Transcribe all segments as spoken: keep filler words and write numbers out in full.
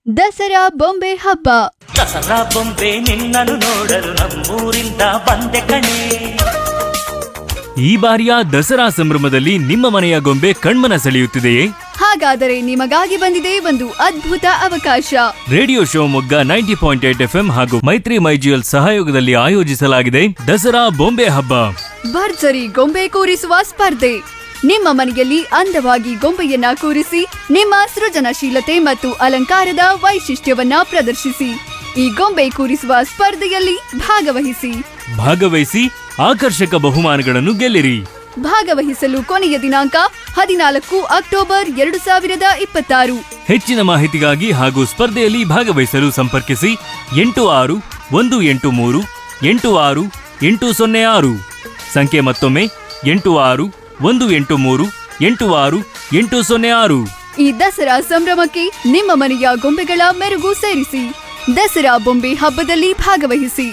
ದಸರಾ ಬೊಂಬೆ ಹಬ್ಬ. ದಸರಾ ಬೊಂಬೆ ನಿನ್ನನ್ನು ನೋಡಲು ನಮ್ಮೂರಿಂದ ಬಂದೆ ಕಣೆ. ಈ ಬಾರಿಯ ದಸರಾ ಸಂಭ್ರಮದಲ್ಲಿ ನಿಮ್ಮ ಮನೆಯ ಗೊಂಬೆ ಕಣ್ಮನ ಸೆಳೆಯುತ್ತಿದೆಯೇ? ಹಾಗಾದರೆ ನಿಮಗಾಗಿ ಬಂದಿದೆ ಒಂದು ಅದ್ಭುತ ಅವಕಾಶ. Radio Shivamogga ninety point eight F M ಹಾಗೂ ಮೈತ್ರಿ ಮೈಜಿಎಲ್ ಸಹಯೋಗದಲ್ಲಿ ಆಯೋಜಿಸಲಾಗಿದೆ ದಸರಾ ಬೊಂಬೆ ಹಬ್ಬ. ಭರ್ಜರಿ ಗೊಂಬೆ ಕೂರಿಸುವ ಸ್ಪರ್ಧೆ. ನಿಮ್ಮ ಮನೆಯಲ್ಲಿ ಅಂದವಾಗಿ ಗೊಂಬೆಯನ್ನ ಕೂರಿಸಿ ನಿಮ್ಮ ಸೃಜನಶೀಲತೆ ಮತ್ತು ಅಲಂಕಾರದ ವೈಶಿಷ್ಟ್ಯವನ್ನ ಪ್ರದರ್ಶಿಸಿ. ಈ ಗೊಂಬೆ ಕೂರಿಸುವ ಸ್ಪರ್ಧೆಯಲ್ಲಿ ಭಾಗವಹಿಸಿ ಭಾಗವಹಿಸಿ ಆಕರ್ಷಕ ಬಹುಮಾನಗಳನ್ನು ಗೆಲ್ಲಿರಿ. ಭಾಗವಹಿಸಲು ಕೊನೆಯ ದಿನಾಂಕ ಹದಿನಾಲ್ಕು ಅಕ್ಟೋಬರ್ ಎರಡು ಸಾವಿರದ ಇಪ್ಪತ್ತಾರು. ಹೆಚ್ಚಿನ ಮಾಹಿತಿಗಾಗಿ ಹಾಗೂ ಸ್ಪರ್ಧೆಯಲ್ಲಿ ಭಾಗವಹಿಸಲು ಸಂಪರ್ಕಿಸಿ ಎಂಟು ಆರು ಒಂದು ಎಂಟು ಮೂರು ಎಂಟು ಆರು ಎಂಟು ಸೊನ್ನೆ ಆರು. ಸಂಖ್ಯೆ ಮತ್ತೊಮ್ಮೆ ಎಂಟು ಆರು ಒಂದು ಎಂಟು ಮೂರು ಎಂಟು ಆರು ಎಂಟು ಸೊನ್ನೆ ಆರು. ಈ ದಸರಾ ಸಂಭ್ರಮಕ್ಕೆ ನಿಮ್ಮ ಮನೆಯ ಗೊಂಬೆಗಳ ಮೆರುಗು ಸೇರಿಸಿ. ದಸರಾ ಬೊಂಬೆ ಹಬ್ಬದಲ್ಲಿ ಭಾಗವಹಿಸಿ.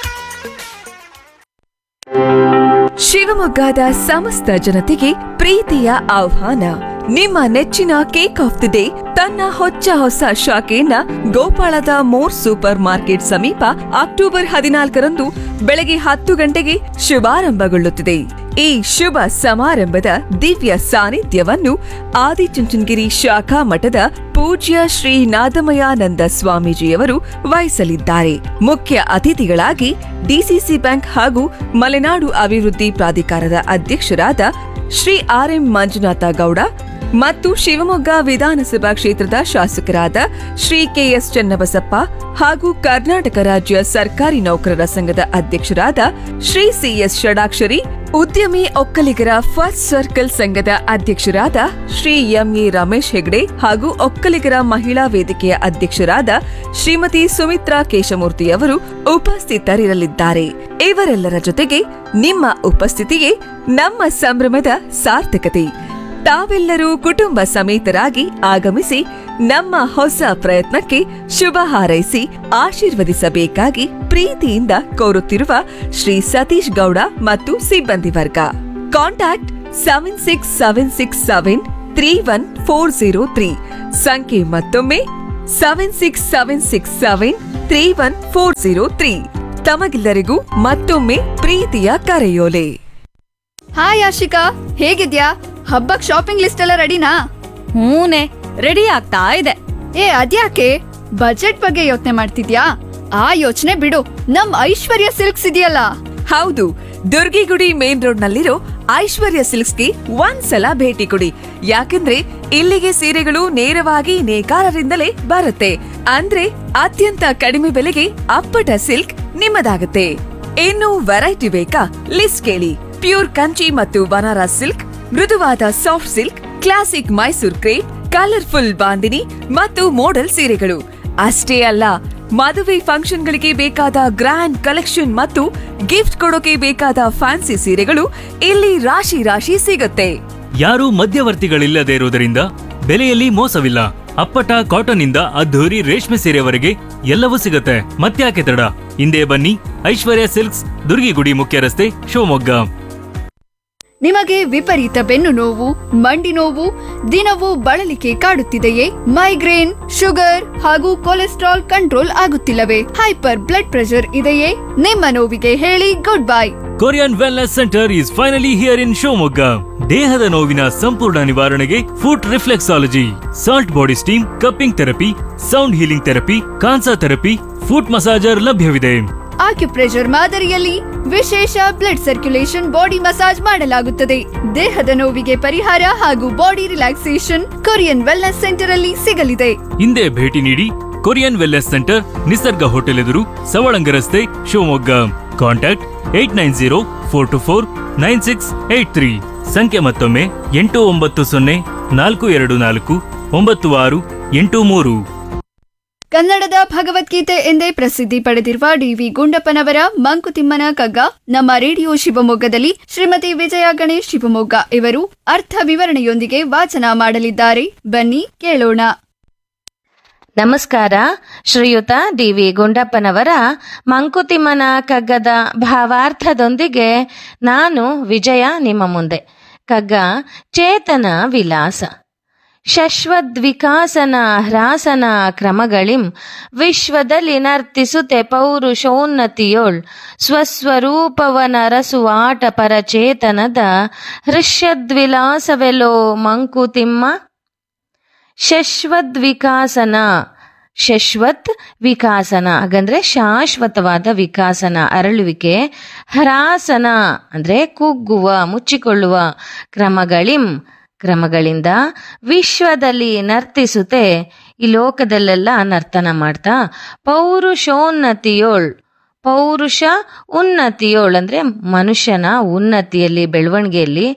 ಶಿವಮೊಗ್ಗದ ಸಮಸ್ತ ಜನತೆಗೆ ಪ್ರೀತಿಯ ಆಹ್ವಾನ. ನಿಮ್ಮ ನೆಚ್ಚಿನ ಕೇಕ್ ಆಫ್ ದಿ ಡೇ ತನ್ನ ಹೊಚ್ಚ ಹೊಸ ಶಾಖೆಯನ್ನ ಗೋಪಾಳದ ಮೋರ್ ಸೂಪರ್ ಮಾರ್ಕೆಟ್ ಸಮೀಪ ಅಕ್ಟೋಬರ್ ಹದಿನಾಲ್ಕರಂದು ಬೆಳಗ್ಗೆ ಹತ್ತು ಗಂಟೆಗೆ ಶುಭಾರಂಭಗೊಳ್ಳುತ್ತಿದೆ. ಈ ಶುಭ ಸಮಾರಂಭದ ದಿವ್ಯ ಸಾನ್ನಿಧ್ಯವನ್ನು ಆದಿಚುಂಚನಗಿರಿ ಶಾಖಾ ಮಠದ ಪೂಜ್ಯ ಶ್ರೀ ನಾದಮಯಾನಂದ ಸ್ವಾಮೀಜಿಯವರು ವಹಿಸಲಿದ್ದಾರೆ. ಮುಖ್ಯ ಅತಿಥಿಗಳಾಗಿ ಡಿಸಿಸಿ ಬ್ಯಾಂಕ್ ಹಾಗೂ ಮಲೆನಾಡು ಅಭಿವೃದ್ಧಿ ಪ್ರಾಧಿಕಾರದ ಅಧ್ಯಕ್ಷರಾದ ಶ್ರೀ ಆರ್ ಎಂ ಮಂಜುನಾಥ ಗೌಡ ಮತ್ತು ಶಿವಮೊಗ್ಗ ವಿಧಾನಸಭಾ ಕ್ಷೇತ್ರದ ಶಾಸಕರಾದ ಶ್ರೀ ಕೆಎಸ್ ಚನ್ನಬಸಪ್ಪ ಹಾಗೂ ಕರ್ನಾಟಕ ರಾಜ್ಯ ಸರ್ಕಾರಿ ನೌಕರರ ಸಂಘದ ಅಧ್ಯಕ್ಷರಾದ ಶ್ರೀ ಸಿಎಸ್ ಷಡಾಕ್ಷರಿ, ಉದ್ಯಮಿ ಒಕ್ಕಲಿಗರ ಫಸ್ಟ್ ಸರ್ಕಲ್ ಸಂಘದ ಅಧ್ಯಕ್ಷರಾದ ಶ್ರೀ ಎಂಎ ರಮೇಶ್ ಹೆಗ್ಡೆ ಹಾಗೂ ಒಕ್ಕಲಿಗರ ಮಹಿಳಾ ವೇದಿಕೆಯ ಅಧ್ಯಕ್ಷರಾದ ಶ್ರೀಮತಿ ಸುಮಿತ್ರಾ ಕೇಶಮೂರ್ತಿಯವರು ಉಪಸ್ಥಿತರಿರಲಿದ್ದಾರೆ. ಇವರೆಲ್ಲರ ಜೊತೆಗೆ ನಿಮ್ಮ ಉಪಸ್ಥಿತಿಯೇ ನಮ್ಮ ಸಂಭ್ರಮದ ಸಾರ್ಥಕತೆ. ತಾವೆಲ್ಲರೂ ಕುಟುಂಬ ಸಮೇತರಾಗಿ ಆಗಮಿಸಿ ನಮ್ಮ ಹೊಸ ಪ್ರಯತ್ನಕ್ಕೆ ಶುಭ ಹಾರೈಸಿ ಆಶೀರ್ವದಿಸಬೇಕಾಗಿ ಪ್ರೀತಿಯಿಂದ ಕೋರುತ್ತಿರುವ ಶ್ರೀ ಸತೀಶ್ ಗೌಡ ಮತ್ತು ಸಿಬ್ಬಂದಿ ವರ್ಗ. Contact seven six seven six seven three one four zero three. ಸಂಖ್ಯೆ ಮತ್ತೊಮ್ಮೆ seven six seven six seven three one four zero three. ತಮಗೆಲ್ಲರಿಗೂ ಮತ್ತೊಮ್ಮೆ ಪ್ರೀತಿಯ ಕರೆಯೋಲೆ. ಹಾಯ್ ಆಶಿಕಾ, ಹೇಗಿದ್ಯಾ? ಹಬ್ಬಕ್ ಶಾಪಿಂಗ್ ಲಿಸ್ಟ್ ಎಲ್ಲ ರೆಡಿನಾ? ಹೂನೆ, ರೆಡಿ ಆಗ್ತಾ ಇದೆ. ಏ ಅದ್ಯಾಕೆ ಬಜೆಟ್ ಬಗ್ಗೆ ಯೋಚನೆ ಮಾಡ್ತಿದ್ಯಾ? ಆ ಯೋಚನೆ ಬಿಡು, ನಮ್ ಐಶ್ವರ್ಯ ಸಿಲ್ಕ್ಸ್ ಇದೆಯಲ್ಲ. ಹೌದು, ದುರ್ಗಿಗುಡಿ ಮೇನ್ ರೋಡ್ ನಲ್ಲಿರೋ ಐಶ್ವರ್ಯ ಸಿಲ್ಕ್ಸ್ಗೆ ಒಂದ್ಸಲ ಭೇಟಿ ಕೊಡಿ. ಯಾಕಂದ್ರೆ ಇಲ್ಲಿಗೆ ಸೀರೆಗಳು ನೇರವಾಗಿ ನೇಕಾರರಿಂದಲೇ ಬರುತ್ತೆ. ಅಂದ್ರೆ ಅತ್ಯಂತ ಕಡಿಮೆ ಬೆಲೆಗೆ ಅಪ್ಪಟ ಸಿಲ್ಕ್ ನಿಮ್ಮದಾಗುತ್ತೆ. ಇನ್ನು ವೆರೈಟಿ ಬೇಕಾ? ಲಿಸ್ಟ್ ಕೇಳಿ. ಪ್ಯೂರ್ ಕಂಚಿ ಮತ್ತು ಬನಾರಸ್ ಸಿಲ್ಕ್, ಮೃದುವಾದ soft silk, classic Mysore crepe, colourful bandhani ಮತ್ತು ಮೋಡಲ್ ಸೀರೆಗಳು ಅಷ್ಟೇ ಅಲ್ಲ, ಮದುವೆ ಫಂಕ್ಷನ್ಗಳಿಗೆ ಬೇಕಾದ ಗ್ರ್ಯಾಂಡ್ ಕಲೆಕ್ಷನ್ ಮತ್ತು ಗಿಫ್ಟ್ ಕೊಡೋಕೆ ಬೇಕಾದ ಫ್ಯಾನ್ಸಿ ಸೀರೆಗಳು ಇಲ್ಲಿ ರಾಶಿ ರಾಶಿ ಸಿಗುತ್ತೆ. ಯಾರೂ ಮಧ್ಯವರ್ತಿಗಳಿಲ್ಲದೆ ಇರುವುದರಿಂದ ಬೆಲೆಯಲ್ಲಿ ಮೋಸವಿಲ್ಲ. ಅಪ್ಪಟ ಕಾಟನ್ ಇಂದ ಅದ್ಧೂರಿ ರೇಷ್ಮೆ ಸೀರೆವರೆಗೆ ಎಲ್ಲವೂ ಸಿಗುತ್ತೆ. ಮತ್ತ್ಯಾಕೆ ತಡ, ಹಿಂದೆ ಬನ್ನಿ. ಐಶ್ವರ್ಯ ಸಿಲ್ಕ್ಸ್, ದುರ್ಗಿಗುಡಿ ಮುಖ್ಯ ರಸ್ತೆ, ಶಿವಮೊಗ್ಗ. ನಿಮಗೆ ವಿಪರೀತ ಬೆನ್ನು ನೋವು, ಮಂಡಿ ನೋವು, ದಿನವೂ ಬಳಲಿಕೆ ಕಾಡುತ್ತಿದೆಯೇ? ಮೈಗ್ರೇನ್, ಶುಗರ್ ಹಾಗೂ cholesterol control ಆಗುತ್ತಿಲ್ಲವೇ? Hyper blood pressure ಇದೆಯೇ? ನಿಮ್ಮ ನೋವಿಗೆ ಹೇಳಿ good bye. Korean wellness centre is finally here in Shivamogga. ದೇಹದ ನೋವಿನ ಸಂಪೂರ್ಣ ನಿವಾರಣೆಗೆ foot reflexology, salt body steam, cupping therapy, sound healing therapy, Kansa therapy, foot massager ಲಭ್ಯವಿದೆ. ಆಕ್ಯುಪ್ರೆಷರ್ ಮಾದರಿಯಲ್ಲಿ ವಿಶೇಷ ಬ್ಲಡ್ ಸರ್ಕ್ಯುಲೇಷನ್ ಬಾಡಿ ಮಸಾಜ್ ಮಾಡಲಾಗುತ್ತದೆ. ದೇಹದ ನೋವಿಗೆ ಪರಿಹಾರ ಹಾಗೂ body relaxation Korean wellness centre ಅಲ್ಲಿ ಸಿಗಲಿದೆ. ಹಿಂದೆ ಭೇಟಿ ನೀಡಿ. ಕೊರಿಯನ್ ವೆಲ್ನೆಸ್ ಸೆಂಟರ್, ನಿಸರ್ಗ ಹೋಟೆಲ್ ಎದುರು, ಸವಳಂಗ ರಸ್ತೆ, Shivamogga. Contact eight nine zero four to four nine six eight three. ಸಂಖ್ಯೆ ಮತ್ತೊಮ್ಮೆ ಎಂಟು ಒಂಬತ್ತು ಸೊನ್ನೆ ನಾಲ್ಕು ಎರಡು ನಾಲ್ಕು ಒಂಬತ್ತು ಆರು ಎಂಟು ಮೂರು. ಕನ್ನಡದ ಭಗವದ್ಗೀತೆ ಎಂದೇ ಪ್ರಸಿದ್ಧಿ ಪಡೆದಿರುವ ಡಿವಿ ಗುಂಡಪ್ಪನವರ ಮಂಕುತಿಮ್ಮನ ಕಗ್ಗ ನಮ್ಮ ರೇಡಿಯೋ ಶಿವಮೊಗ್ಗದಲ್ಲಿ ಶ್ರೀಮತಿ ವಿಜಯ ಗಣೇಶ್ ಶಿವಮೊಗ್ಗ ಇವರು ಅರ್ಥ ವಿವರಣೆಯೊಂದಿಗೆ ವಾಚನ ಮಾಡಲಿದ್ದಾರೆ. ಬನ್ನಿ ಕೇಳೋಣ. ನಮಸ್ಕಾರ. ಶ್ರೀಯುತ ಡಿ ವಿ ಗುಂಡಪ್ಪನವರ ಮಂಕುತಿಮ್ಮನ ಕಗ್ಗದ ಭಾವಾರ್ಥದೊಂದಿಗೆ ನಾನು ವಿಜಯ ನಿಮ್ಮ ಮುಂದೆ. ಕಗ್ಗ ಚೇತನ ವಿಲಾಸ. ಶಶ್ವದ್ವಿಕಾಸನ ಹ್ರಾಸನ ಕ್ರಮಗಳಿಂ ವಿಶ್ವದಲ್ಲಿ ನರ್ತಿಸುತ್ತೆ ಪೌರುಷೋನ್ನತಿಯೋಳ್ ಸ್ವಸ್ವರೂಪವನರಸುವಾಟ ಪರಚೇತನದ ಹೃಷ್ಯದ್ವಿಲಾಸವೆಲೋ ಮಂಕುತಿಮ್ಮ. ಶಶ್ವದ್ವಿಕಾಸನ, ಶಶ್ವತ್ ವಿಕಾಸನ ಹಾಗಂದ್ರೆ ಶಾಶ್ವತವಾದ ವಿಕಾಸನ ಅರಳುವಿಕೆ, ಹ್ರಾಸನ ಅಂದ್ರೆ ಕುಗ್ಗುವ ಮುಚ್ಚಿಕೊಳ್ಳುವ, ಕ್ರಮಗಳಿಂ ಕ್ರಮಗಳಿಂದ ವಿಶ್ವದಲ್ಲಿ ನರ್ತಿಸುತ್ತೆ ಈ ಲೋಕದಲ್ಲೆಲ್ಲ ನರ್ತನ ಮಾಡ್ತಾ, ಪೌರುಷೋನ್ನತಿಯೋಳ್ ಪೌರುಷ ಉನ್ನತಿಯೋಳ್ ಅಂದ್ರೆ ಮನುಷ್ಯನ ಉನ್ನತಿಯಲ್ಲಿ ಬೆಳವಣಿಗೆಯಲ್ಲಿ,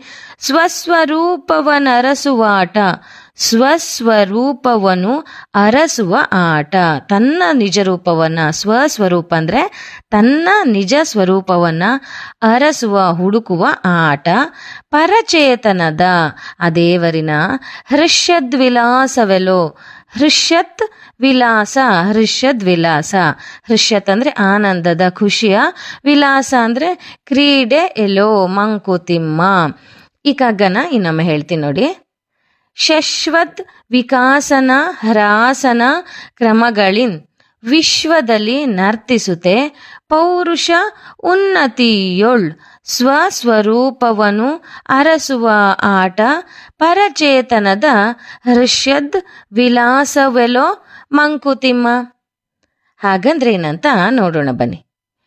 ಸ್ವಸ್ವರೂಪವನರಸುವಾಟ ಸ್ವಸ್ವರೂಪವನ್ನು ಅರಸುವ ಆಟ, ತನ್ನ ನಿಜ ರೂಪವನ್ನ, ಸ್ವಸ್ವರೂಪ ಅಂದ್ರೆ ತನ್ನ ನಿಜ ಸ್ವರೂಪವನ್ನ ಅರಸುವ ಹುಡುಕುವ ಆಟ, ಪರಚೇತನದ ಆ ದೇವರಿನ ಹೃಷ್ಯದ್ವಿಲಾಸವೆಲೋ, ಹೃಷ್ಯತ್ ವಿಲಾಸ, ಹೃಷ್ಯದ್ ವಿಲಾಸ, ಹೃಷ್ಯತ್ ಅಂದ್ರೆ ಆನಂದದ ಖುಷಿಯ, ವಿಲಾಸ ಅಂದ್ರೆ ಕ್ರೀಡೆ ಎಲ್ಲೋ ಮಂಕುತಿಮ್ಮ. ಈ ಕಗ್ಗನ ಇನ್ನೊಮ್ಮೆ ಹೇಳ್ತೀನಿ ನೋಡಿ. ಶಶ್ವತ್ ವಿಕಾಸನ ಹ್ರಾಸನ ಕ್ರಮಗಳಿನ್ ವಿಶ್ವದಲ್ಲಿ ನರ್ತಿಸುತ್ತೆ ಪೌರುಷ ಉನ್ನತಿಯೊಳ್ ಸ್ವಸ್ವರೂಪವನ್ನು ಅರಸುವ ಆಟ, ಪರಚೇತನದ ಹೃಷ್ಯದ್ ವಿಲಾಸವೆಲೋ ಮಂಕುತಿಮ್ಮ. ಹಾಗಂದ್ರೆ ಏನಂತ ನೋಡೋಣ ಬನ್ನಿ.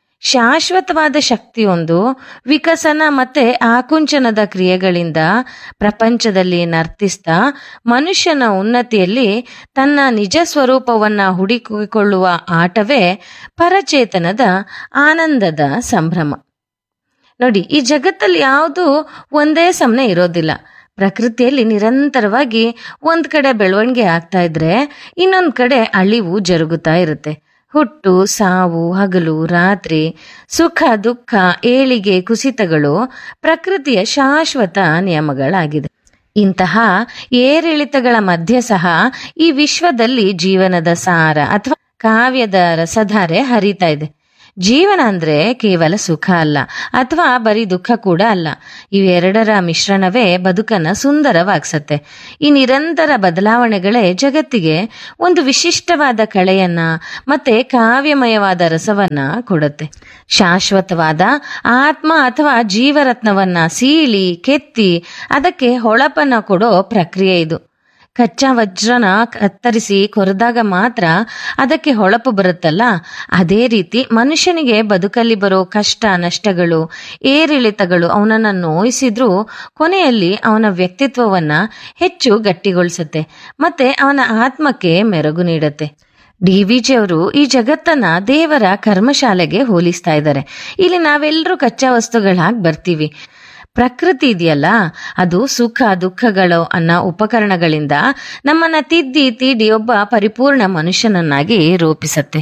ಶಾಶ್ವತವಾದ ಶಕ್ತಿಯೊಂದು ವಿಕಸನ ಮತ್ತೆ ಆಕುಂಚನದ ಕ್ರಿಯೆಗಳಿಂದ ಪ್ರಪಂಚದಲ್ಲಿ ನರ್ತಿಸ್ತಾ ಮನುಷ್ಯನ ಉನ್ನತಿಯಲ್ಲಿ ತನ್ನ ನಿಜ ಸ್ವರೂಪವನ್ನ ಹುಡುಕಿಕೊಳ್ಳುವ ಆಟವೇ ಪರಚೇತನದ ಆನಂದದ ಸಂಭ್ರಮ. ನೋಡಿ, ಈ ಜಗತ್ತಲ್ಲಿ ಯಾವುದು ಒಂದೇ ಸಮನೆ ಇರೋದಿಲ್ಲ. ಪ್ರಕೃತಿಯಲ್ಲಿ ನಿರಂತರವಾಗಿ ಒಂದ್ ಕಡೆ ಬೆಳವಣಿಗೆ ಆಗ್ತಾ ಇದ್ರೆ ಇನ್ನೊಂದ್ ಕಡೆ ಅಳಿವು ಜರುಗುತ್ತಾ ಇರುತ್ತೆ. ಹುಟ್ಟು ಸಾವು, ಹಗಲು ರಾತ್ರಿ, ಸುಖ ದುಃಖ, ಏಳಿಗೆ ಕುಸಿತಗಳು ಪ್ರಕೃತಿಯ ಶಾಶ್ವತ ನಿಯಮಗಳಾಗಿದೆ. ಇಂತಹ ಏರಿಳಿತಗಳ ಮಧ್ಯೆ ಸಹ ಈ ವಿಶ್ವದಲ್ಲಿ ಜೀವನದ ಸಾರ ಅಥವಾ ಕಾವ್ಯದ ರಸಧಾರೆ ಹರಿತಾ ಇದೆ. ಜೀವನ ಅಂದ್ರೆ ಕೇವಲ ಸುಖ ಅಲ್ಲ, ಅಥವಾ ಬರೀ ದುಃಖ ಕೂಡ ಅಲ್ಲ. ಇವೆರಡರ ಮಿಶ್ರಣವೇ ಬದುಕನ್ನ ಸುಂದರವಾಗಿಸತ್ತೆ. ಈ ನಿರಂತರ ಬದಲಾವಣೆಗಳೇ ಜಗತ್ತಿಗೆ ಒಂದು ವಿಶಿಷ್ಟವಾದ ಕಳೆಯನ್ನ ಮತ್ತೆ ಕಾವ್ಯಮಯವಾದ ರಸವನ್ನ ಕೊಡುತ್ತೆ. ಶಾಶ್ವತವಾದ ಆತ್ಮ ಅಥವಾ ಜೀವರತ್ನವನ್ನ ಸೀಳಿ ಕೆತ್ತಿ ಅದಕ್ಕೆ ಹೊಳಪನ್ನ ಕೊಡೋ ಪ್ರಕ್ರಿಯೆ ಇದು. ಕಚ್ಚಾ ವಜ್ರನ ಕತ್ತರಿಸಿ ಕೊರೆದಾಗ ಮಾತ್ರ ಅದಕ್ಕೆ ಹೊಳಪು ಬರುತ್ತಲ್ಲ, ಅದೇ ರೀತಿ ಮನುಷ್ಯನಿಗೆ ಬದುಕಲ್ಲಿ ಬರೋ ಕಷ್ಟ ನಷ್ಟಗಳು, ಏರಿಳಿತಗಳು ಅವನನ್ನ ನೋಯಿಸಿದ್ರೂ ಕೊನೆಯಲ್ಲಿ ಅವನ ವ್ಯಕ್ತಿತ್ವವನ್ನ ಹೆಚ್ಚು ಗಟ್ಟಿಗೊಳಿಸುತ್ತೆ ಮತ್ತೆ ಅವನ ಆತ್ಮಕ್ಕೆ ಮೆರುಗು ನೀಡುತ್ತೆ. ಡಿ ವಿ ಜಿ ಅವರು ಈ ಜಗತ್ತನ್ನ ದೇವರ ಕರ್ಮಶಾಲೆಗೆ ಹೋಲಿಸ್ತಾ ಇದ್ದಾರೆ. ಇಲ್ಲಿ ನಾವೆಲ್ಲರೂ ಕಚ್ಚಾ ವಸ್ತುಗಳಾಗಿ ಬರ್ತೀವಿ. ಪ್ರಕೃತಿ ಇದೆಯಲ್ಲ, ಅದು ಸುಖ ದುಃಖಗಳು ಅನ್ನೋ ಉಪಕರಣಗಳಿಂದ ನಮ್ಮನ್ನ ತಿದ್ದಿ ತೀಡಿ ಒಬ್ಬ ಪರಿಪೂರ್ಣ ಮನುಷ್ಯನನ್ನಾಗಿ ರೂಪಿಸತ್ತೆ.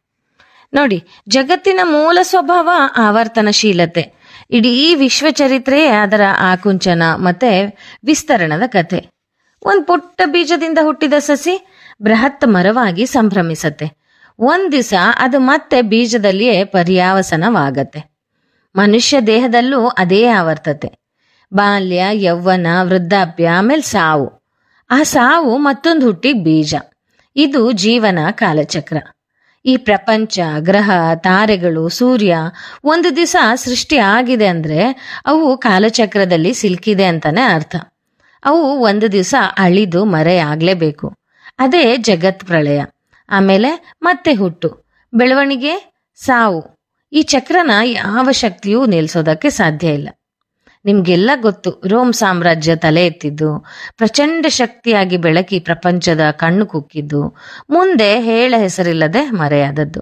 ನೋಡಿ, ಜಗತ್ತಿನ ಮೂಲ ಸ್ವಭಾವ ಆವರ್ತನಶೀಲತೆ. ಇಡೀ ವಿಶ್ವ ಚರಿತ್ರೆಯೇ ಅದರ ಆಕುಂಚನ ಮತ್ತೆ ವಿಸ್ತರಣದ ಕಥೆ. ಒಂದ್ ಪುಟ್ಟ ಬೀಜದಿಂದ ಹುಟ್ಟಿದ ಸಸಿ ಬೃಹತ್ ಮರವಾಗಿ ಸಂಭ್ರಮಿಸತ್ತೆ. ಒಂದ್ ದಿವಸ ಅದು ಮತ್ತೆ ಬೀಜದಲ್ಲಿಯೇ ಪರ್ಯಾವಸನವಾಗತ್ತೆ. ಮನುಷ್ಯ ದೇಹದಲ್ಲೂ ಅದೇ ಆವರ್ತತೆ. ಬಾಲ್ಯ, ಯೌವನ, ವೃದ್ಧಾಪ್ಯ, ಆಮೇಲೆ ಸಾವು. ಆ ಸಾವು ಮತ್ತೊಂದು ಹುಟ್ಟಿ ಬೀಜ. ಇದು ಜೀವನ ಕಾಲಚಕ್ರ. ಈ ಪ್ರಪಂಚ, ಗ್ರಹ, ತಾರೆಗಳು, ಸೂರ್ಯ ಒಂದು ದಿವಸ ಸೃಷ್ಟಿ ಆಗಿದೆ ಅಂದ್ರೆ ಅವು ಕಾಲಚಕ್ರದಲ್ಲಿ ಸಿಲುಕಿದೆ ಅಂತಾನೆ ಅರ್ಥ. ಅವು ಒಂದು ದಿವಸ ಅಳಿದು ಮರೆ ಆಗ್ಲೇಬೇಕು. ಅದೇ ಜಗತ್ ಪ್ರಳಯ. ಆಮೇಲೆ ಮತ್ತೆ ಹುಟ್ಟು, ಬೆಳವಣಿಗೆ, ಸಾವು. ಈ ಚಕ್ರನ ಯಾವ ಶಕ್ತಿಯೂ ನಿಲ್ಸೋದಕ್ಕೆ ಸಾಧ್ಯ ಇಲ್ಲ. ನಿಮ್ಗೆಲ್ಲ ಗೊತ್ತು, ರೋಮ್ ಸಾಮ್ರಾಜ್ಯ ತಲೆ ಎತ್ತಿದ್ದು, ಪ್ರಚಂಡ ಶಕ್ತಿಯಾಗಿ ಬೆಳಕಿ ಪ್ರಪಂಚದ ಕಣ್ಣು ಕುಕ್ಕಿದ್ದು, ಮುಂದೆ ಹೇಳ ಹೆಸರಿಲ್ಲದೆ ಮರೆಯಾದದ್ದು.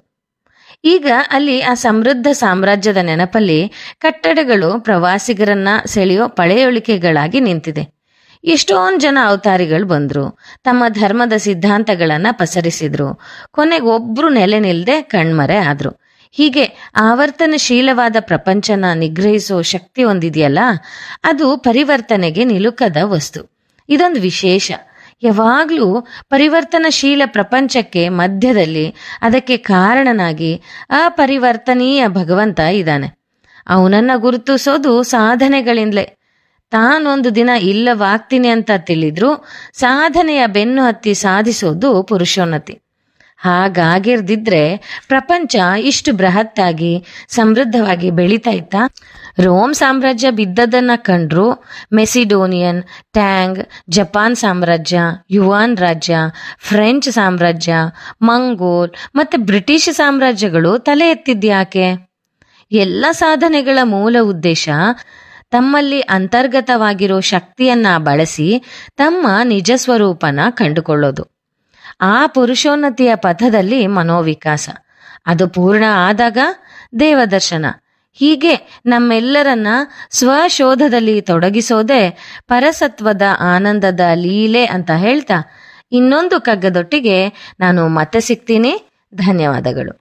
ಈಗ ಅಲ್ಲಿ ಆ ಸಮೃದ್ಧ ಸಾಮ್ರಾಜ್ಯದ ನೆನಪಲ್ಲಿ ಕಟ್ಟಡಗಳು ಪ್ರವಾಸಿಗರನ್ನ ಸೆಳೆಯೋ ಪಳೆಯೊಳಿಕೆಗಳಾಗಿ ನಿಂತಿದೆ. ಎಷ್ಟೊಂದು ಜನ ಅವತಾರಿಗಳು ಬಂದ್ರು, ತಮ್ಮ ಧರ್ಮದ ಸಿದ್ಧಾಂತಗಳನ್ನ ಪಸರಿಸಿದ್ರು. ಕೊನೆಗೆ ಒಬ್ರು ನೆಲೆ ನಿಲ್ದೆ ಕಣ್ಮರೆ ಆದ್ರು. ಹೀಗೆ ಆವರ್ತನಶೀಲವಾದ ಪ್ರಪಂಚನ ನಿಗ್ರಹಿಸೋ ಶಕ್ತಿ ಒಂದಿದೆಯಲ್ಲ, ಅದು ಪರಿವರ್ತನೆಗೆ ನಿಲುಕದ ವಸ್ತು. ಇದೊಂದು ವಿಶೇಷ. ಯಾವಾಗ್ಲೂ ಪರಿವರ್ತನಶೀಲ ಪ್ರಪಂಚಕ್ಕೆ ಮಧ್ಯದಲ್ಲಿ ಅದಕ್ಕೆ ಕಾರಣನಾಗಿ ಅಪರಿವರ್ತನೀಯ ಭಗವಂತ ಇದ್ದಾನೆ. ಅವನನ್ನ ಗುರುತಿಸೋದು ಸಾಧನೆಗಳಿಂದಲೇ. ತಾನೊಂದು ದಿನ ಇಲ್ಲವಾಗ್ತೀನಿ ಅಂತ ತಿಳಿದ್ರು ಸಾಧನೆಯ ಬೆನ್ನು ಹತ್ತಿ ಸಾಧಿಸೋದು ಪುರುಷೋನ್ನತಿ. ಹಾಗಾಗಿರ್ದಿದ್ರೆ ಪ್ರಪಂಚ ಇಷ್ಟು ಬೃಹತ್ತಾಗಿ ಸಮೃದ್ಧವಾಗಿ ಬೆಳೀತಾ ಇತ್ತ? ರೋಮ್ ಸಾಮ್ರಾಜ್ಯ ಬಿದ್ದದನ್ನ ಕಂಡ್ರು ಮೆಸಿಡೋನಿಯನ್, ಟ್ಯಾಂಗ್, ಜಪಾನ್ ಸಾಮ್ರಾಜ್ಯ, ಯುವಾನ್ ರಾಜ್ಯ, ಫ್ರೆಂಚ್ ಸಾಮ್ರಾಜ್ಯ, ಮಂಗೋಲ್ ಮತ್ತೆ ಬ್ರಿಟಿಷ್ ಸಾಮ್ರಾಜ್ಯಗಳು ತಲೆ ಎತ್ತಿದ್ಯಾಕೆ? ಎಲ್ಲ ಸಾಧನೆಗಳ ಮೂಲ ಉದ್ದೇಶ ತಮ್ಮಲ್ಲಿ ಅಂತರ್ಗತವಾಗಿರೋ ಶಕ್ತಿಯನ್ನ ಬಳಸಿ ತಮ್ಮ ನಿಜ ಸ್ವರೂಪನ ಕಂಡುಕೊಳ್ಳೋದು. ಆ ಪುರುಷೋನ್ನತಿಯ ಪಥದಲ್ಲಿ ಮನೋವಿಕಾಸ, ಅದು ಪೂರ್ಣ ಆದಾಗ ದೇವದರ್ಶನ. ಹೀಗೆ ನಮ್ಮೆಲ್ಲರನ್ನ ಸ್ವಶೋಧದಲ್ಲಿ ತೊಡಗಿಸೋದೇ ಪರಸತ್ವದ ಆನಂದದ ಲೀಲೆ ಅಂತ ಹೇಳ್ತಾ ಇನ್ನೊಂದು ಕಗ್ಗದೊಟ್ಟಿಗೆ ನಾನು ಮತ್ತೆ ಸಿಗ್ತೀನಿ. ಧನ್ಯವಾದಗಳು.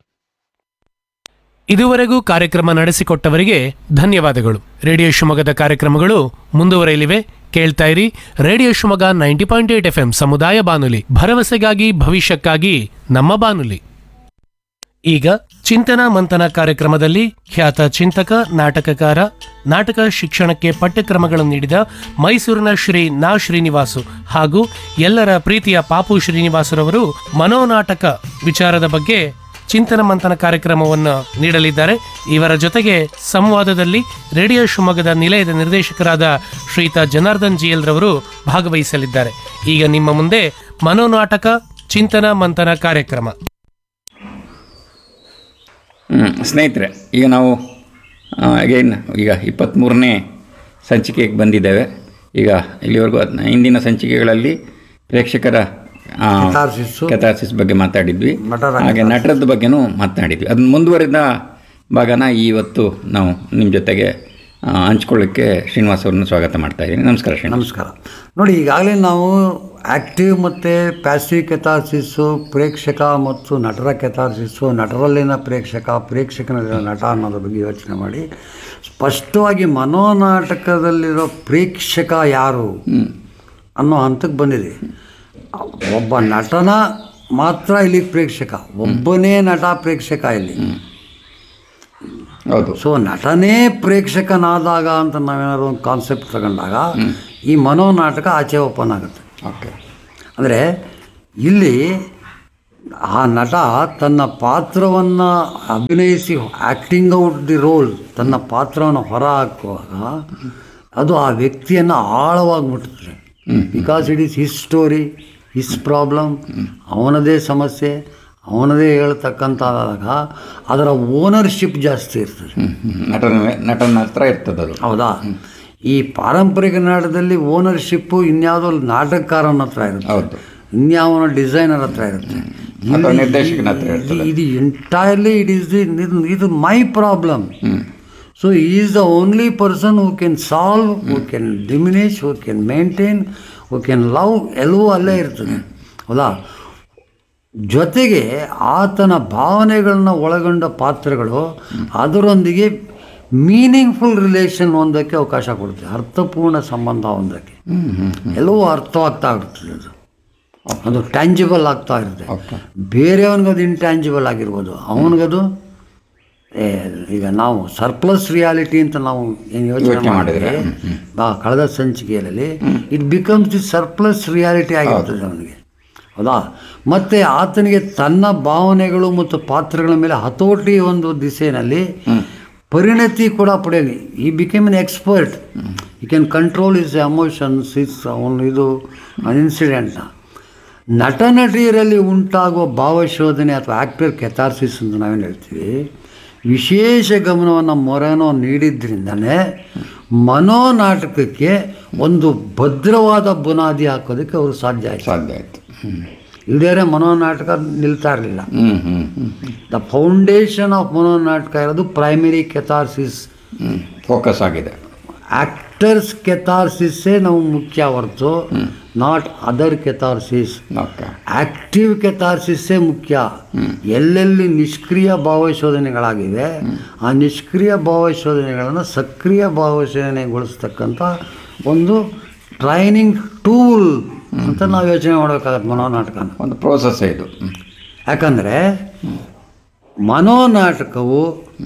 ಇದುವರೆಗೂ ಕಾರ್ಯಕ್ರಮ ನಡೆಸಿಕೊಟ್ಟವರಿಗೆ ಧನ್ಯವಾದಗಳು. ರೇಡಿಯೋ ಶಿವಮೊಗ್ಗದ ಕಾರ್ಯಕ್ರಮಗಳು ಮುಂದುವರೆಯಲಿವೆ. ಕೇಳ್ತಾ ಇರಿ radio Shivamogga ninety point eight F M ಸಮುದಾಯ ಬಾನುಲಿ, ಭರವಸೆಗಾಗಿ ಭವಿಷ್ಯಕ್ಕಾಗಿ ನಮ್ಮ ಬಾನುಲಿ. ಈಗ ಚಿಂತನ ಮಂಥನ ಕಾರ್ಯಕ್ರಮದಲ್ಲಿ ಖ್ಯಾತ ಚಿಂತಕ, ನಾಟಕಕಾರ, ನಾಟಕ ಶಿಕ್ಷಣಕ್ಕೆ ಪಠ್ಯಕ್ರಮಗಳನ್ನು ನೀಡಿದ ಮೈಸೂರಿನ ಶ್ರೀ ನಾ ಶ್ರೀನಿವಾಸು ಹಾಗೂ ಎಲ್ಲರ ಪ್ರೀತಿಯ ಪಾಪು ಶ್ರೀನಿವಾಸರವರು ಮನೋನಾಟಕ ವಿಚಾರದ ಬಗ್ಗೆ ಚಿಂತನ ಮಂಥನ ಕಾರ್ಯಕ್ರಮವನ್ನು ನೀಡಲಿದ್ದಾರೆ. ಇವರ ಜೊತೆಗೆ ಸಂವಾದದಲ್ಲಿ ರೇಡಿಯೋ ಶಿವಮೊಗ್ಗದ ನಿಲಯದ ನಿರ್ದೇಶಕರಾದ ಶ್ರೀಯುತ ಜನಾರ್ದನ್ ಜಿ ಎಲ್ ರವರು ಭಾಗವಹಿಸಲಿದ್ದಾರೆ. ಈಗ ನಿಮ್ಮ ಮುಂದೆ ಮನೋನಾಟಕ ಚಿಂತನ ಮಂಥನ ಕಾರ್ಯಕ್ರಮ. ಸ್ನೇಹಿತರೆ, ಈಗ ನಾವು ಅಗೇನ್ ಈಗ ಇಪ್ಪತ್ತ್ಮೂರನೇ ಸಂಚಿಕೆಗೆ ಬಂದಿದ್ದೇವೆ. ಈಗ ಇಲ್ಲಿವರೆಗೂ ಹಿಂದಿನ ಸಂಚಿಕೆಗಳಲ್ಲಿ ಪ್ರೇಕ್ಷಕರ ಕೆಥಾರ್ಸಿಸ್ ಬಗ್ಗೆ ಮಾತಾಡಿದ್ವಿ, ಹಾಗೆ ನಟರದ ಬಗ್ಗೆನೂ ಮಾತನಾಡಿದ್ವಿ. ಅದನ್ನ ಮುಂದುವರಿದ ಭಾಗನ ಇವತ್ತು ನಾವು ನಿಮ್ಮ ಜೊತೆಗೆ ಹಂಚ್ಕೊಳ್ಳೋಕ್ಕೆ ಶ್ರೀನಿವಾಸ್ ಅವ್ರನ್ನ ಸ್ವಾಗತ ಮಾಡ್ತಾ ಇದ್ದೀನಿ. ನಮಸ್ಕಾರ ಶ್ರೀನಿವಾಸ್. ನಮಸ್ಕಾರ. ನೋಡಿ, ಈಗಾಗಲೇ ನಾವು ಆ್ಯಕ್ಟಿವ್ ಮತ್ತು ಪ್ಯಾಸಿವ್ ಕೆಥಾರ್ಸಿಸ್ಸು, ಪ್ರೇಕ್ಷಕ ಮತ್ತು ನಟರ ಕೆಥಾರ್ಸಿಸ್ಸು, ನಟರಲ್ಲಿನ ಪ್ರೇಕ್ಷಕ, ಪ್ರೇಕ್ಷಕನಲ್ಲಿನ ನಟ ಅನ್ನೋದ್ರ ಬಗ್ಗೆ ಯೋಚನೆ ಮಾಡಿ ಸ್ಪಷ್ಟವಾಗಿ ಮನೋನಾಟಕದಲ್ಲಿರೋ ಪ್ರೇಕ್ಷಕ ಯಾರು ಅನ್ನೋ ಹಂತಕ್ಕೆ ಬಂದಿದೆ. ಒಬ್ಬ ನಟನ ಮಾತ್ರ ಇಲ್ಲಿ ಪ್ರೇಕ್ಷಕ, ಒಬ್ಬನೇ ನಟ ಪ್ರೇಕ್ಷಕ ಇಲ್ಲಿ. ಹೌದು. ಸೊ ನಟನೇ ಪ್ರೇಕ್ಷಕನಾದಾಗ ಅಂತ ನಾವೇನಾದ್ರು ಒಂದು ಕಾನ್ಸೆಪ್ಟ್ ತಗೊಂಡಾಗ ಈ ಮನೋನಾಟಕ ಆಚೆ ಓಪನ್ ಆಗುತ್ತೆ. ಓಕೆ. ಅಂದರೆ ಇಲ್ಲಿ ಆ ನಟ ತನ್ನ ಪಾತ್ರವನ್ನು ಅಭಿನಯಿಸಿ ಆ್ಯಕ್ಟಿಂಗ್ ಔಟ್ ದಿ ರೋಲ್, ತನ್ನ ಪಾತ್ರವನ್ನು ಹೊರ ಹಾಕುವಾಗ ಅದು ಆ ವ್ಯಕ್ತಿಯನ್ನು ಆಳವಾಗಿ ಮುಟ್ಟುತ್ತದೆ. Because it is his story, his problem, ಅವನದೇ ಸಮಸ್ಯೆ, ಅವನದೇ ಹೇಳ್ತಕ್ಕಂಥದ್ದಾಗ ಅದರ ಓನರ್ಶಿಪ್ ಜಾಸ್ತಿ ಇರ್ತದೆ. ನಟನ ನಟನ ಹತ್ರ ಇರ್ತದೆ ಅದು. ಹೌದಾ? ಈ ಪಾರಂಪರಿಕ ನಾಟಕದಲ್ಲಿ ಓನರ್ಶಿಪ್ಪು ಇನ್ಯಾವುದೋ ನಾಟಕಕಾರನ ಹತ್ರ ಇರುತ್ತೆ, ಹೌದು, ಇನ್ಯಾವನ ಡಿಸೈನರ್ ಹತ್ರ ಇರುತ್ತೆ, ನಿರ್ದೇಶಕನ ಹತ್ರ ಇರ್ತದೆ. ಇದು ಎಂಟೈರ್ಲಿ ಇಟ್ ಈಸ್ ದಿ ಇದು my problem. So he is the only person who can solve, who can diminish, who can maintain, who can love. ಎಲ್ಲವೂ ಅಲ್ಲೇ ಇರ್ತದೆ. ಹೌದಾ? ಜೊತೆಗೆ ಆತನ ಭಾವನೆಗಳನ್ನ ಒಳಗೊಂಡ ಪಾತ್ರಗಳು ಅದರೊಂದಿಗೆ ಮೀನಿಂಗ್ಫುಲ್ ರಿಲೇಷನ್ ಹೊಂದೋಕ್ಕೆ ಅವಕಾಶ ಕೊಡುತ್ತೆ, ಅರ್ಥಪೂರ್ಣ ಸಂಬಂಧ ಹೊಂದೋಕ್ಕೆ. ಎಲ್ಲವೂ ಅರ್ಥವಾಗ್ತಾ ಇರ್ತದೆ, ಅದು ಅದು ಟ್ಯಾಂಜಿಬಲ್ ಆಗ್ತಾ ಇರುತ್ತೆ. ಬೇರೆಯವನಿಗದು ಇಂಟ್ಯಾಂಜಿಬಲ್ ಆಗಿರ್ಬೋದು, ಅವನಿಗದು ಈಗ ನಾವು ಸರ್ಪ್ಲಸ್ ರಿಯಾಲಿಟಿ ಅಂತ ನಾವು ಏನು ಯೋಚನೆ ಮಾಡಿದರೆ ಬಾ ಕಳೆದ ಸಂಚಿಕೆಯಲ್ಲಿ it becomes the surplus reality ಆಗಿರ್ತದೆ ಅವನಿಗೆ. ಹೌದಾ? ಮತ್ತು ಆತನಿಗೆ ತನ್ನ ಭಾವನೆಗಳು ಮತ್ತು ಪಾತ್ರಗಳ ಮೇಲೆ ಹತೋಟಿ ಒಂದು ದಿಸೆಯಲ್ಲಿ ಪರಿಣತಿ ಕೂಡ ಪಡೆಯಲಿ. ಈ ಬಿಕೇಮ್ ಎನ್ ಎಕ್ಸ್ಪರ್ಟ್, ಈ can control is emotions, is ಅವನು ಇದು ಇನ್ಸಿಡೆಂಟ್ನ. ನಟ ನಟಿಯರಲ್ಲಿ ಉಂಟಾಗುವ ಭಾವಶೋಧನೆ ಅಥವಾ ಆ್ಯಕ್ಟರ್ ಕೆಥಾರ್ಸಿಸ್ ಅಂತ ನಾವೇನು ಹೇಳ್ತೀವಿ, ವಿಶೇಷ ಗಮನವನ್ನು ಮೊರೆನೋ ನೀಡಿದ್ರಿಂದಲೇ ಮನೋನಾಟಕಕ್ಕೆ ಒಂದು ಭದ್ರವಾದ ಬುನಾದಿ ಹಾಕೋದಕ್ಕೆ ಅವರು ಸಾಧ್ಯ ಆಯಿತು ಸಾಧ್ಯ ಆಯಿತು ಇಲ್ಲದೇ ಮನೋನಾಟಕ ನಿಲ್ತಾ ಇರಲಿಲ್ಲ. ದ ಫೌಂಡೇಶನ್ ಆಫ್ ಮನೋನಾಟಕ ಇರೋದು ಪ್ರೈಮರಿ ಕೆಥಾರ್ಸಿಸ್ ಫೋಕಸ್ ಆಗಿದೆ. ಆ್ಯಕ್ಟರ್ಸ್ ಕೆಥಾರ್ಸಿಸ್ಸೇ ನಾವು ಮುಖ್ಯ ಹೊರತು ನಾಟ್ ಅದರ್ ಕೆಥಾರ್ಸಿಸ್. ಆ್ಯಕ್ಟಿವ್ ಕೆಥಾರ್ಸಿಸ್ಸೇ ಮುಖ್ಯ. ಎಲ್ಲೆಲ್ಲಿ ನಿಷ್ಕ್ರಿಯ ಭಾವಶೋಧನೆಗಳಾಗಿವೆ ಆ ನಿಷ್ಕ್ರಿಯ ಭಾವಶೋಧನೆಗಳನ್ನು ಸಕ್ರಿಯ ಭಾವಶೋಧನೆಗೊಳಿಸ್ತಕ್ಕಂಥ ಒಂದು ಟ್ರೈನಿಂಗ್ ಟೂಲ್ ಅಂತ ನಾವು ಯೋಚನೆ ಮಾಡಬೇಕಾಗತ್ತೆ ಮನೋನಾಟಕ. ಒಂದು ಪ್ರೋಸೆಸ್ ಇದು. ಯಾಕಂದರೆ ಮನೋನಾಟಕವು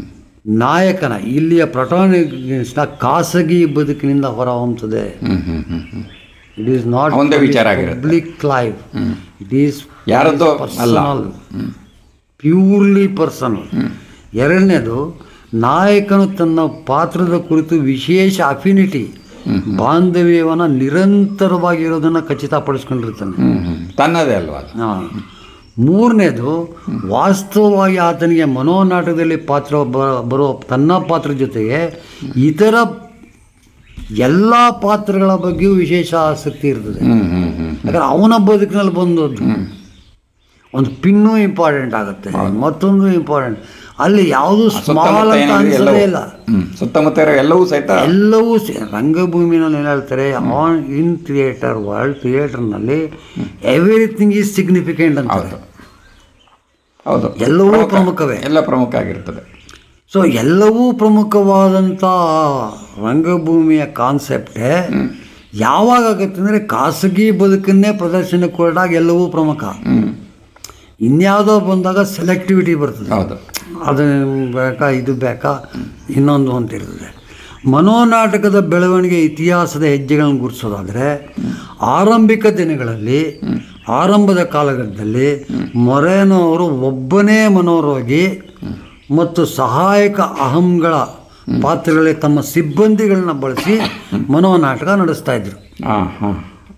ನಾಯಕನ ಇಲ್ಲಿಯ ಪ್ರೊಟಾಗನಿಸ್ಟ್ನ ಖಾಸಗಿ ಬದುಕಿನಿಂದ ಹೊರಹೊಮ್ಮುತ್ತದೆ. ಹ್ಮ್ ಹ್ಮ್ ಹ್ಮ್ ಹ್ಮ್ ಇಟ್ ಈಸ್ ನಾಟ್ ಒಂದೇ ವಿಚಾರ ಆಗಿರುತ್ತೆ. ಪಬ್ಲಿಕ್ ಲೈಫ್, ಇಟ್ ಈಸ್ ಯಾರದ್ದೋ ಅಲ್ಲ, ಪ್ಯೂರ್ಲಿ ಪರ್ಸನಲ್. ಎರಡನೇದು, ನಾಯಕನು ತನ್ನ ಪಾತ್ರದ ಕುರಿತು ವಿಶೇಷ ಅಫಿನಿಟಿ, ಬಾಂಧವ್ಯವನ್ನು ನಿರಂತರವಾಗಿರೋದನ್ನು ಖಚಿತಪಡಿಸ್ಕೊಂಡಿರ್ತಾನೆ. ತನ್ನದೇ ಅಲ್ವಾ. ಹಾಂ. ಮೂರನೇದು, ವಾಸ್ತವವಾಗಿ ಆತನಿಗೆ ಮನೋನಾಟಕದಲ್ಲಿ ಪಾತ್ರ ಬರೋ ತನ್ನ ಪಾತ್ರ ಜೊತೆಗೆ ಇತರ ಎಲ್ಲ ಪಾತ್ರಗಳ ಬಗ್ಗೆಯೂ ವಿಶೇಷ ಆಸಕ್ತಿ ಇರ್ತದೆ. ಯಾಕಂದ್ರೆ ಅವನ ಬದುಕಿನಲ್ಲಿ ಬಂದದ್ದು ಒಂದು ಪಿನ್ನು ಇಂಪಾರ್ಟೆಂಟ್ ಆಗುತ್ತೆ, ಮತ್ತೊಂದು ಇಂಪಾರ್ಟೆಂಟ್. ಅಲ್ಲಿ ಯಾವುದು ಸ್ಮಾಲ್ ಅಂತ ಅನ್ಸೋದೇ ಇಲ್ಲ. ಸುತ್ತಮುತ್ತ ಎಲ್ಲವೂ ಸಹಿತ ಎಲ್ಲವೂ ರಂಗಭೂಮಿನಲ್ಲಿ ಏನು ಹೇಳ್ತಾರೆ, on in theatre world, ಥಿಯೇಟರ್ನಲ್ಲಿ everything is significant ಅಂತ. ಹೌದು, ಎಲ್ಲವೂ ಪ್ರಮುಖವೇ, ಎಲ್ಲ ಪ್ರಮುಖ ಆಗಿರ್ತದೆ. ಸೊ ಎಲ್ಲವೂ ಪ್ರಮುಖವಾದಂಥ ರಂಗಭೂಮಿಯ ಕಾನ್ಸೆಪ್ಟೇ ಯಾವಾಗ ಆಗುತ್ತೆ ಅಂದರೆ ಖಾಸಗಿ ಬದುಕನ್ನೇ ಪ್ರದರ್ಶನಕ್ಕೆ ಹೊರಟಾಗ ಎಲ್ಲವೂ ಪ್ರಮುಖ. ಇನ್ಯಾವುದೋ ಬಂದಾಗ ಸೆಲೆಕ್ಟಿವಿಟಿ ಬರ್ತದೆ. ಹೌದು, ಅದು ಬೇಕಾ ಇದು ಬೇಕಾ ಇನ್ನೊಂದು ಅಂತ ಇರ್ತದೆ. ಮನೋನಾಟಕದ ಬೆಳವಣಿಗೆ ಇತಿಹಾಸದ ಹೆಜ್ಜೆಗಳನ್ನು ಗುರುತಿಸೋದಾದರೆ ಆರಂಭಿಕ ದಿನಗಳಲ್ಲಿ, ಆರಂಭದ ಕಾಲಘಟ್ಟದಲ್ಲಿ ಮೊರೇನೋ ಅವರು ಒಬ್ಬನೇ ಮನೋರೋಗಿ ಮತ್ತು ಸಹಾಯಕ ಅಹಂಗಳ ಪಾತ್ರಗಳಲ್ಲಿ ತಮ್ಮ ಸಿಬ್ಬಂದಿಗಳನ್ನ ಬಳಸಿ ಮನೋನಾಟಕ ನಡೆಸ್ತಾ ಇದ್ರು. ಹಾಂ ಹಾಂ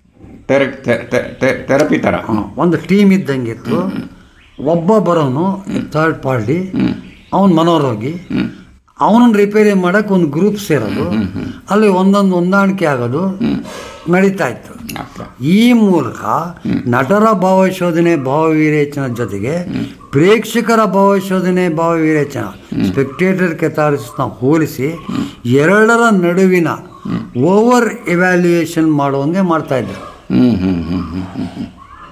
ಥೆರಪಿ ಥರ ಒಂದು ಟೀಮ್ ಇದ್ದಂಗಿತ್ತು. ಒಬ್ಬ ಬರೋನು ಥರ್ಡ್ ಪಾರ್ಟಿ, ಅವನು ಮನೋರೋಗಿ, ಅವನನ್ನು ರಿಪೇರಿ ಮಾಡೋಕ್ಕೆ ಒಂದು ಗ್ರೂಪ್ ಸೇರೋದು, ಅಲ್ಲಿ ಒಂದೊಂದು ಹೊಂದಾಣಿಕೆ ಆಗೋದು ನಡೀತಾ ಇತ್ತು. ಈ ಮೂಲಕ ನಟರ ಭಾವಶೋಧನೆ, ಭಾವವಿರೇಚನ ಜೊತೆಗೆ ಪ್ರೇಕ್ಷಕರ ಭಾವಶೋಧನೆ, ಭಾವವಿರೇಚನ, ಸ್ಪೆಕ್ಟೇಟರ್ ಕೆಥಾರಿಸ್ನ ಹೋಲಿಸಿ ಎರಡರ ನಡುವಿನ ಓವರ್ ಇವ್ಯಾಲ್ಯೂಯೇಷನ್ ಮಾಡುವಂಗೆ ಮಾಡ್ತಾಯಿದ್ರು. ಹ್ಞೂ ಹ್ಞೂ ಹ್ಞೂ ಹ್ಞೂ ಹ್ಞೂ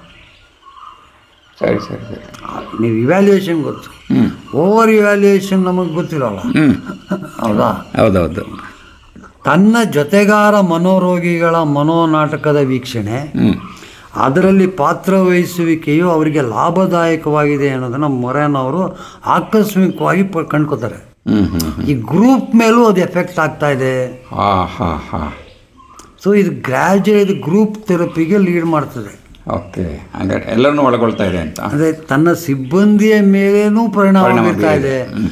ಸರಿ ಸರಿ ಸರಿ. ನೀವು ಇವ್ಯಾಲ್ಯೂಯೇಷನ್ ಗೊತ್ತು, ಓವರ್ ಇವ್ಯಾಲ್ಯೂಯೇಷನ್ ನಮಗೆ ಗೊತ್ತಿರೋಲ್ಲ. ಹೌದಾ? ಹೌದೌದು. ತನ್ನ ಜೊತೆಗಾರ ಮನೋರೋಗಿಗಳ ಮನೋನಾಟಕದ ವೀಕ್ಷಣೆ, ಅದರಲ್ಲಿ ಪಾತ್ರವಹಿಸುವಿಕೆಯು ಅವರಿಗೆ ಲಾಭದಾಯಕವಾಗಿದೆ ಅನ್ನೋದನ್ನು ಮೊರೇನೋ ಅವರು ಆಕಸ್ಮಿಕವಾಗಿ ಪ ಕಂಡ್ಕೋತಾರೆ. ಈ ಗ್ರೂಪ್ ಮೇಲೂ ಅದು ಎಫೆಕ್ಟ್ ಆಗ್ತಾ ಇದೆ. ಹಾಂ ಹಾಂ ಹಾಂ ಸೊ ಇದು ಗ್ರ್ಯಾಜುಯಲ್, ಇದು ಗ್ರೂಪ್ ಥೆರಪಿಗೆ ಲೀಡ್ ಮಾಡ್ತದೆ. ಓಕೆ, ಹಾಗಾದ್ರೆ ಎಲ್ಲರನ್ನೂ ಒಳಗೊಳ್ತಾ ಇದೆ ಅಂತ. ಅದೇ ತನ್ನ ಸಿಬ್ಬಂದಿಯ ಮೇಲೇನೂ ಪರಿಣಾಮ ಬೀರ್ತಾ ಇದೆ.